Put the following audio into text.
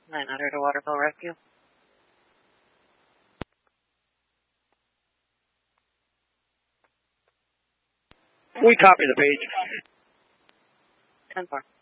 900 to Waterville Rescue. We copy the page. 10-4.